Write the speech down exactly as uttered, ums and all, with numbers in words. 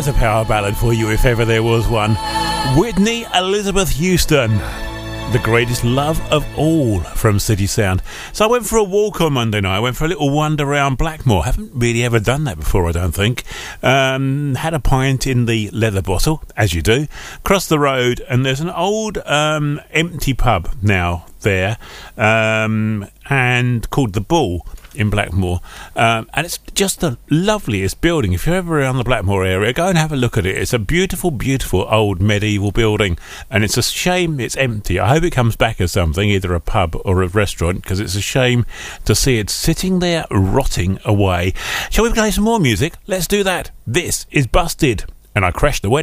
There's a power ballad for you if ever there was one. Whitney Elizabeth Houston, the greatest love of all, from City Sound. So I went for a walk on Monday night. I went for a little wander around Blackmore. Haven't really ever done that before, I don't think. Um, had a pint in the leather bottle, as you do. Crossed the road, and there's an old um, empty pub now there, um, and called The Bull in Blackmore, um, and it's just the loveliest building. If you're ever around the Blackmore area, go and have a look at it. It's a beautiful, beautiful old medieval building, and it's a shame it's empty. I hope it comes back as something, either a pub or a restaurant, because it's a shame to see it sitting there rotting away. Shall we play some more music? Let's do that. This is Busted, and I crashed the wedding.